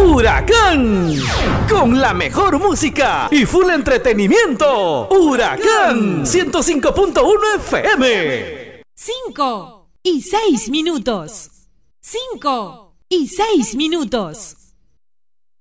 Huracán, con la mejor música y full entretenimiento. Huracán 105.1 FM. 5 y 6 minutos. 5 y 6 minutos.